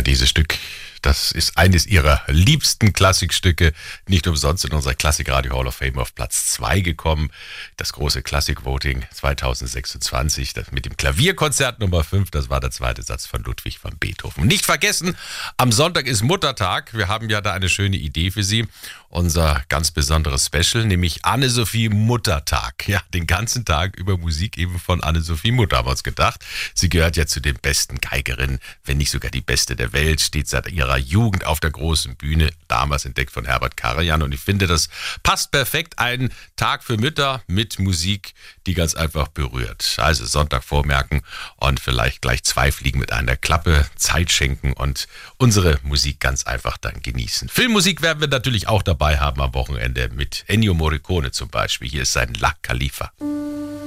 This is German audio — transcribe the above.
dieses Stück, das ist eines ihrer liebsten Klassikstücke, nicht umsonst in unserer Klassikradio Hall of Fame auf Platz 2 gekommen. Das große Klassikvoting 2026, das mit dem Klavierkonzert Nummer 5, das war der zweite Satz von Ludwig van Beethoven. Nicht vergessen, am Sonntag ist Muttertag. Wir haben ja da eine schöne Idee für Sie. Unser ganz besonderes Special, nämlich Anne-Sophie Muttertag. Ja, den ganzen Tag über Musik eben von Anne-Sophie Mutter haben wir uns gedacht. Sie gehört ja zu den besten Geigerinnen, wenn nicht sogar die beste der Welt, steht seit ihrer Jugend auf der großen Bühne, damals entdeckt von Herbert Karajan. Und ich finde, das passt perfekt, ein Tag für Mütter mit Musik, die ganz einfach berührt. Also Sonntag vormerken und vielleicht gleich 2 Fliegen mit einer Klappe, Zeit schenken und unsere Musik ganz einfach dann genießen. Filmmusik werden wir natürlich auch dabei haben am Wochenende mit Ennio Morricone zum Beispiel. Hier ist sein La Califa.